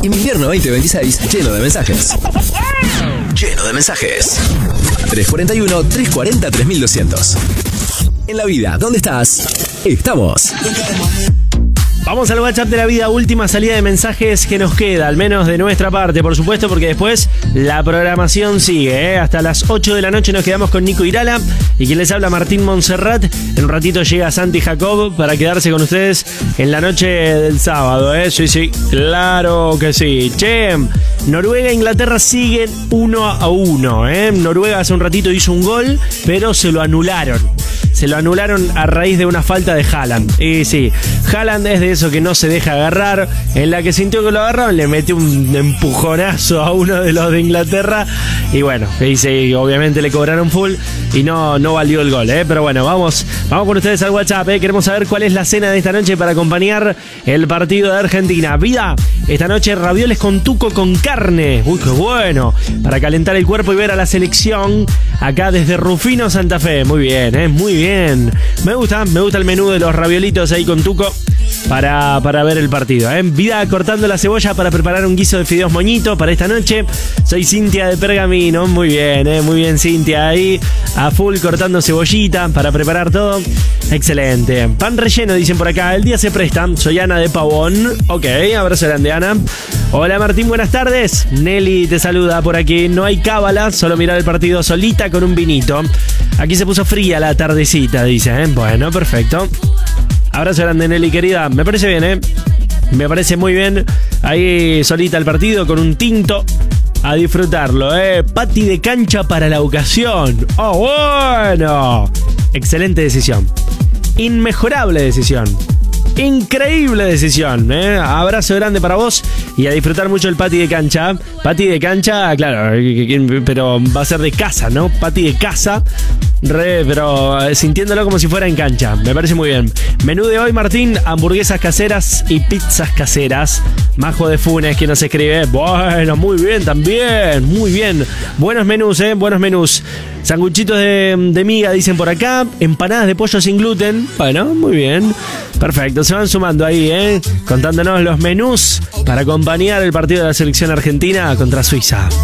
Invierno 2026, lleno de mensajes. Lleno de mensajes. 341-340-3200. En la vida, ¿dónde estás? Estamos. Vamos al WhatsApp de la vida, última salida de mensajes que nos queda, al menos de nuestra parte, por supuesto, porque después la programación sigue, Hasta las 8 de la noche nos quedamos con Nico Irala y quien les habla, Martín Montserrat. En un ratito llega Santi Jacob para quedarse con ustedes en la noche del sábado, Sí, claro que sí. Che, Noruega e Inglaterra siguen 1-1, Noruega hace un ratito hizo un gol, pero se lo anularon. Se lo anularon a raíz de una falta de Haaland. Y sí, Haaland es de eso que no se deja agarrar. En la que sintió que lo agarraron, le metió un empujonazo a uno de los de Inglaterra. Y bueno, y sí, obviamente le cobraron full y no valió el gol, Pero bueno, vamos con ustedes al WhatsApp, Queremos saber cuál es la cena de esta noche para acompañar el partido de Argentina. Vida, esta noche ravioles con tuco con carne. Uy, qué bueno. Para calentar el cuerpo y ver a la selección acá desde Rufino, Santa Fe. Muy bien, muy bien. Me gusta el menú de los raviolitos ahí con tuco para ver el partido, Vida cortando la cebolla para preparar un guiso de fideos moñito para esta noche. Soy Cintia de Pergamino. Muy bien Cintia ahí a full cortando cebollita para preparar todo. Excelente. Pan relleno, dicen por acá. El día se presta. Soy Ana de Pavón. Ok, abrazo grande, Ana. Hola Martín, buenas tardes. Nelly te saluda por aquí. No hay cábala, solo mirar el partido solita con un vinito. Aquí se puso fría la tardecita, dice, Bueno, perfecto. Abrazo grande, Nelly, querida. Me parece bien, Me parece muy bien. Ahí solita el partido con un tinto. A disfrutarlo, Pati de cancha para la ocasión. ¡Oh, bueno! Excelente decisión. Inmejorable decisión. Increíble decisión, Abrazo grande para vos y a disfrutar mucho el pati de cancha. Pati de cancha, claro, pero va a ser de casa, ¿no? Pati de casa, pero sintiéndolo como si fuera en cancha. Me parece muy bien. Menú de hoy, Martín, hamburguesas caseras y pizzas caseras. Majo de Funes, que nos escribe. Bueno, muy bien también, muy bien. Buenos menús, buenos menús. Sanguchitos de miga, dicen por acá. Empanadas de pollo sin gluten. Bueno, muy bien. Perfecto, se van sumando ahí, contándonos los menús para acompañar el partido de la selección argentina contra Suiza.